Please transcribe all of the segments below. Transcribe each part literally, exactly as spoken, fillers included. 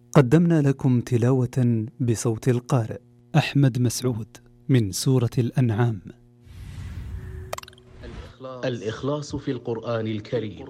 قدمنا لكم تلاوة بصوت القارئ أحمد مسعود من سورة الأنعام. الإخلاص في القرآن الكريم.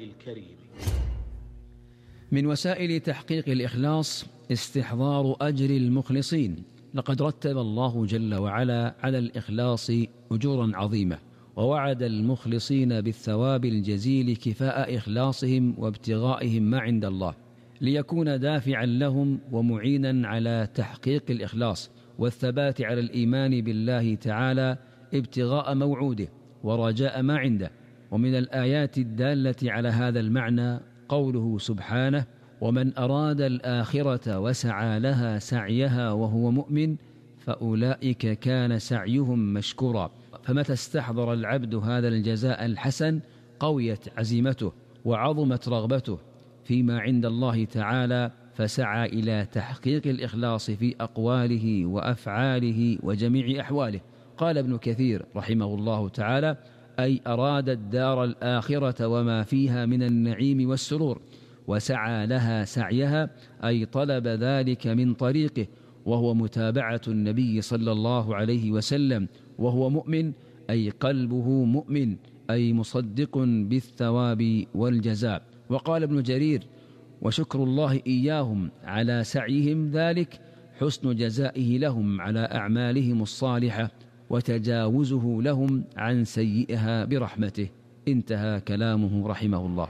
من وسائل تحقيق الإخلاص استحضار أجر المخلصين. لقد رتب الله جل وعلا على الإخلاص أجورا عظيمة، ووعد المخلصين بالثواب الجزيل كفاء إخلاصهم وابتغائهم ما عند الله، ليكون دافعا لهم ومعينا على تحقيق الإخلاص والثبات على الإيمان بالله تعالى ابتغاء موعوده ورجاء ما عنده. ومن الآيات الدالة على هذا المعنى قوله سبحانه: ومن أراد الآخرة وسعى لها سعيها وهو مؤمن فأولئك كان سعيهم مشكورا. فمتى استحضر العبد هذا الجزاء الحسن قويت عزيمته وعظمت رغبته فيما عند الله تعالى، فسعى إلى تحقيق الإخلاص في أقواله وأفعاله وجميع أحواله. قال ابن كثير رحمه الله تعالى: أي أراد الدار الآخرة وما فيها من النعيم والسرور، وسعى لها سعيها أي طلب ذلك من طريقه، وهو متابعة النبي صلى الله عليه وسلم، وهو مؤمن أي قلبه مؤمن أي مصدق بالثواب والجزاء. وقال ابن جرير: وشكر الله إياهم على سعيهم ذلك حسن جزائه لهم على أعمالهم الصالحة وتجاوزه لهم عن سيئها برحمته. انتهى كلامه رحمه الله.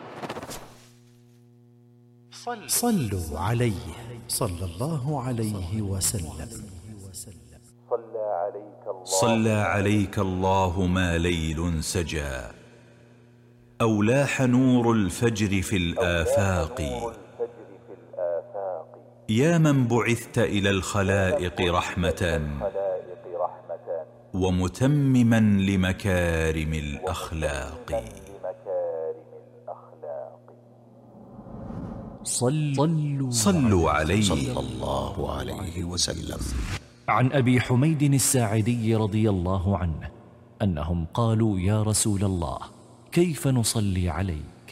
صلوا عليه صلى الله عليه وسلم. صلى عليك الله ما ليل سجى، أو لاح نور الفجر في الآفاق، يا من بعثت إلى الخلائق رحمة ومتمما لمكارم الأخلاق. صلوا, صلوا عليه صلى الله عليه وسلم. عن أبي حميد الساعدي رضي الله عنه أنهم قالوا: يا رسول الله، كيف نصلي عليك؟